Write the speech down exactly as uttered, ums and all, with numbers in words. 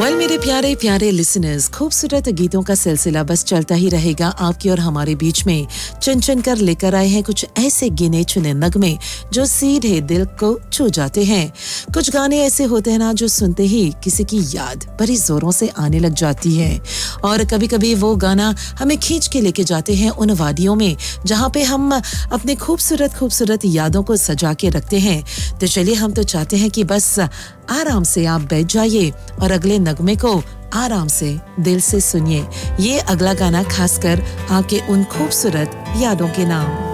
Well मेरे प्यारे प्यारे लिसनर्स, खूबसूरत गीतों का सिलसिला बस चलता ही रहेगा आपकी और हमारे बीच में। चुन चुन कर लेकर आए हैं कुछ ऐसे गिने चुने नगमे जो सीधे दिल को छू जाते हैं। कुछ गाने ऐसे होते हैं ना जो सुनते ही किसी की याद बड़ी जोरों से आने लग जाती है, और कभी कभी वो गाना हमें खींच के लेके जाते हैं उन वादियों में जहाँ पे हम अपने खूबसूरत खूबसूरत यादों को सजा के रखते हैं। तो चलिए, हम तो चाहते हैं कि बस आराम से आप बैठ जाइए और अगले नगमे को आराम से दिल से सुनिए। ये अगला गाना खासकर आपके उन खूबसूरत यादों के नाम।